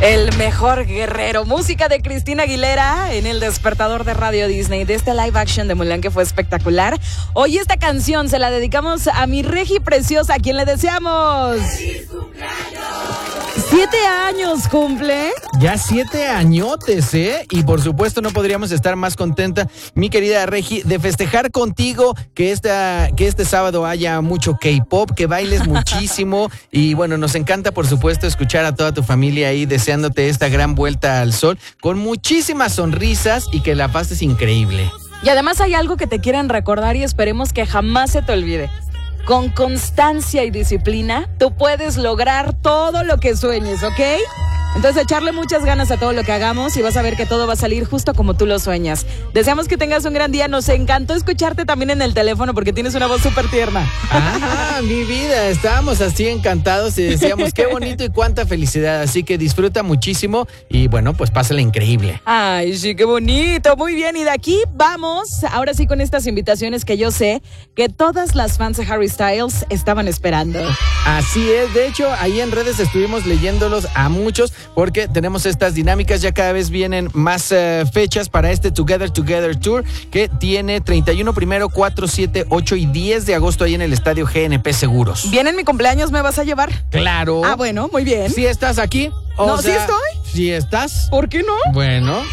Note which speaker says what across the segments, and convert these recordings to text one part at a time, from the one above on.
Speaker 1: El mejor guerrero. Música de Cristina Aguilera en el despertador de Radio Disney. De este live action de Mulan que fue espectacular. Hoy esta canción se la dedicamos a mi Regi preciosa, a quien le deseamos ¡feliz cumpleaños! 7 años cumple.
Speaker 2: Ya 7 añotes, ¿eh? Y por supuesto no podríamos estar más contenta, mi querida Regi, de festejar contigo que este sábado haya mucho K-pop, que bailes muchísimo. Y bueno, nos encanta por supuesto escuchar a toda tu familia ahí deseándote esta gran vuelta al sol con muchísimas sonrisas y que la pases increíble.
Speaker 1: Y además hay algo que te quieren recordar y esperemos que jamás se te olvide. Con constancia y disciplina, tú puedes lograr todo lo que sueñes, ¿ok? Entonces, echarle muchas ganas a todo lo que hagamos y vas a ver que todo va a salir justo como tú lo sueñas. Deseamos que tengas un gran día. Nos encantó escucharte también en el teléfono porque tienes una voz súper tierna.
Speaker 2: Ah, mi vida, estábamos así encantados y decíamos qué bonito y cuánta felicidad. Así que disfruta muchísimo y bueno, pues pásala increíble.
Speaker 1: Ay, sí, qué bonito. Muy bien, y de aquí vamos, ahora sí con estas invitaciones que yo sé que todas las fans de Harry Styles estaban esperando.
Speaker 2: Así es, de hecho, ahí en redes estuvimos leyéndolos a muchos porque tenemos estas dinámicas, ya cada vez vienen más fechas para este Together Tour que tiene 31, 1, 4, 7, 8 y 10 de agosto ahí en el estadio GNP Seguros.
Speaker 1: ¿Viene en mi cumpleaños? ¿Me vas a llevar?
Speaker 2: Claro.
Speaker 1: Ah, bueno, muy bien.
Speaker 2: ¿Sí estás aquí?
Speaker 1: No, ¿sí estoy?
Speaker 2: ¿Sí estás?
Speaker 1: ¿Por qué no?
Speaker 2: Bueno.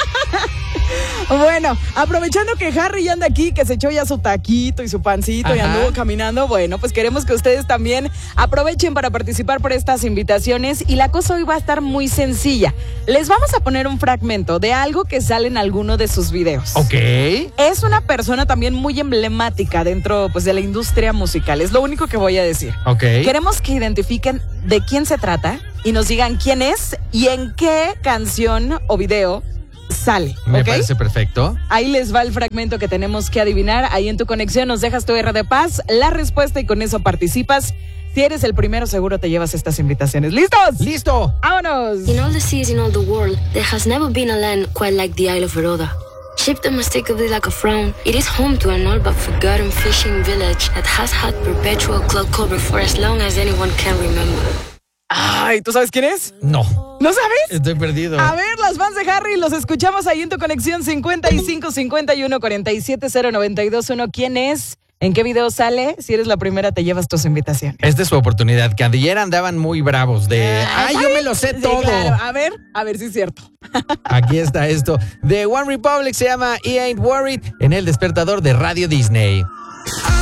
Speaker 1: Bueno, aprovechando que Harry ya anda aquí, que se echó ya su taquito y su pancito. Ajá. Y anduvo caminando, bueno, pues queremos que ustedes también aprovechen para participar por estas invitaciones y la cosa hoy va a estar muy sencilla. Les vamos a poner un fragmento de algo que sale en alguno de sus videos.
Speaker 2: Ok.
Speaker 1: Es una persona también muy emblemática dentro pues de la industria musical, es lo único que voy a decir.
Speaker 2: Ok.
Speaker 1: Queremos que identifiquen de quién se trata y nos digan quién es y en qué canción o video sale.
Speaker 2: Me parece perfecto.
Speaker 1: Ahí les va el fragmento que tenemos que adivinar. Ahí en tu conexión nos dejas tu R de paz, la respuesta y con eso participas. Si eres el primero, seguro te llevas estas invitaciones. ¿Listos?
Speaker 2: ¡Listo!
Speaker 1: ¡Vámonos!
Speaker 3: In all the seas in all the world, there has never been a land quite like the Isle of Rhoda. Shaped unmistakably like a frown, it is home to an all but forgotten fishing village that has had perpetual cloud cover for as long as anyone can remember.
Speaker 1: Ay, ¿tú sabes quién es?
Speaker 2: No.
Speaker 1: ¿No sabes?
Speaker 2: Estoy perdido.
Speaker 1: A ver, las fans de Harry, los escuchamos ahí en tu conexión 55 51 47 0921. ¿Quién es? ¿En qué video sale? Si eres la primera, te llevas tus invitaciones.
Speaker 2: Esta es su oportunidad, que ayer andaban muy bravos de... ¡Ay, yo me lo sé todo!
Speaker 1: Sí, claro. A ver si es cierto.
Speaker 2: Aquí está esto. De One Republic se llama I Ain't Worried en el despertador de Radio Disney.